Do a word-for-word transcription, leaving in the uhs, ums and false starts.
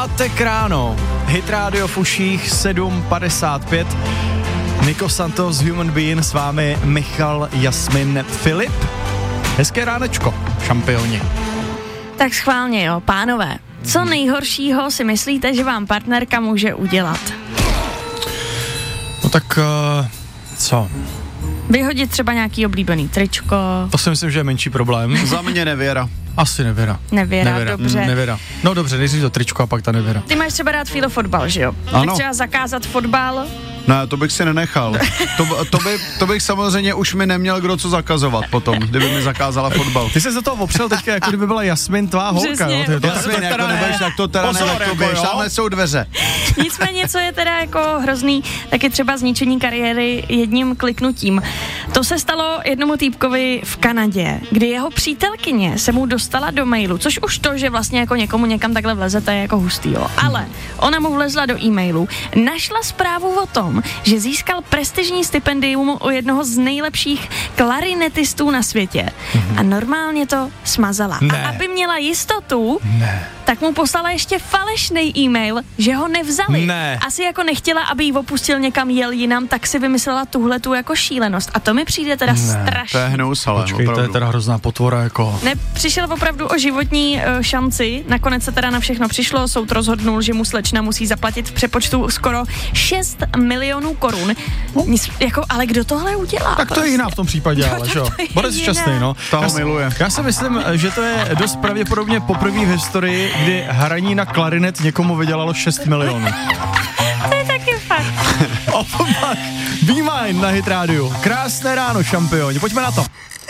Pátek ráno, Hit Radio v uších sedm padesát pět, Niko Santos, Human Being, s vámi Michal, Jasmin, Filip. Hezké ránečko, šampioni. Tak schválně jo, pánové. Co nejhoršího si myslíte, že vám partnerka může udělat? No tak, uh, co? Vyhodit třeba nějaký oblíbený tričko. To si myslím, že je menší problém. Za mě nevěra. Asi nevěra. Nevěra, nevěra. dobře. Mm, nevěra. No dobře, nejdřív to tričko a pak ta nevěra. Ty máš třeba rád fotbal, že jo? Ano. Tak třeba zakázat fotbal. Ne, to bych si nenechal. To, to, by, to bych samozřejmě už mi neměl kdo co zakazovat potom, kdyby mi zakázala fotbal. Ty jsi za toho opřel teďka, jako kdyby byla Jasmin tvá holka. Přesně. Jo? Ty, Jasmin, to jako nebudeš, tak to teda Pozor, ne, tak to jako, běž, jo? tamhle jsou dveře. Nicméně, co je teda jako hrozný, tak je třeba zničení kariéry jedním kliknutím. To se stalo jednomu týpkovi v Kanadě, kdy jeho přítelkyně se mu dostala do mailu, což už to, že vlastně jako někomu někam takhle vlezete, je jako hustý, jo. Ale ona mu vlezla do e-mailu, našla zprávu o tom, že získal prestižní stipendium u jednoho z nejlepších klarinetistů na světě. Mm-hmm. A normálně to smazala. Ne. A aby měla jistotu, Ne. tak mu poslala ještě falešný e-mail, že ho nevzali. Ne. Asi jako nechtěla, aby ji opustil někam, jel jinam, tak si vymyslela tuhletu jako šílenost. A to mi přijde teda Ne, strašně. To je hnus, ale Počkej, opravdu. to je teda hrozná potvora, jako. Ne, přišel opravdu o životní uh, šanci, nakonec se teda na všechno přišlo, soud rozhodnul, že mu slečna musí zaplatit v přepočtu skoro šest milionů korun. Nic, jako, ale kdo tohle udělá? Tak to je jiná v tom případě, ale tak že jo. to je Bude si jiná. šťastný, no. Ta Já ho si- miluje. Já si myslím, že to je dost pravděpodobně poprvé v historii, kdy hraní na klarinet někomu vydělalo šest milionů. To je taky fakt. O tom pak Be Mine na Hit Radio. Krásné ráno, šampioni. Pojďme na to.